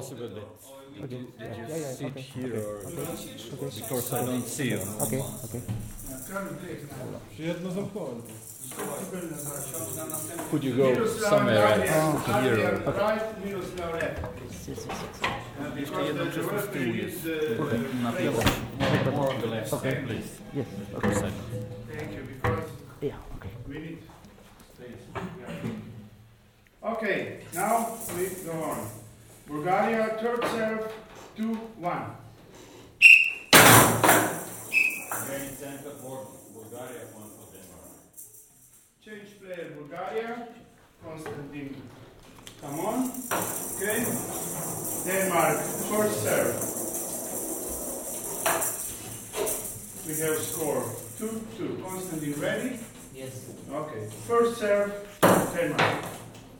possible that Okay. you sit Okay. here or Okay. because I don't see you. Okay. Okay. Jedno zamknąłem. Could you go somewhere else? Here or Jeszcze jedno krzesło z tyłu jest. Na more on the left side, Okay. please. Yes. Other side. Thank you, because Yeah. Okay. we need space. Okay, now we go on. Bulgaria, third serve, 2-1. Again, center for Bulgaria, one for Denmark. Change player, Bulgaria. Konstantin, come on. Okay. Denmark, first serve. We have score 2-2. Konstantin, ready? Yes. Okay. First serve, Denmark.